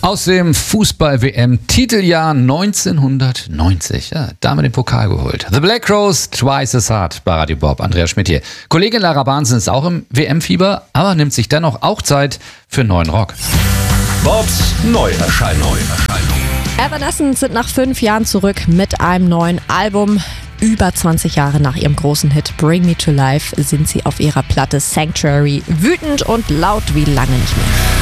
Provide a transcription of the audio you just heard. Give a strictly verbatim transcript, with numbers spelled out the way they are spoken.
Aus dem Fußball-W M-Titeljahr neunzehnhundertneunzig. Ja, damit den Pokal geholt. The Black Crowes, Twice as Hard bei Radio Bob. Andreas Schmidt hier. Kollegin Lara Bahnsen ist auch im W M-Fieber, aber nimmt sich dennoch auch Zeit für neuen Rock. Bobs Neuerscheinung. Evanescence sind nach fünf Jahren zurück mit einem neuen Album. Über zwanzig Jahre nach ihrem großen Hit Bring Me to Life sind sie auf ihrer Platte Sanctuary wütend und laut wie lange nicht mehr.